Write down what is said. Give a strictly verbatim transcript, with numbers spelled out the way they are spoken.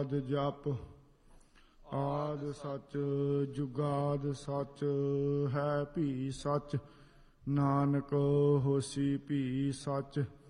ਸ਼ਬਦ ਜਪ। ਆਦਿ ਸਚ ਜੁਗਾਦ ਸਚ ਹੈ ਭੀ ਸਚ, ਨਾਨਕ ਹੋਸੀ ਭੀ ਸਚ।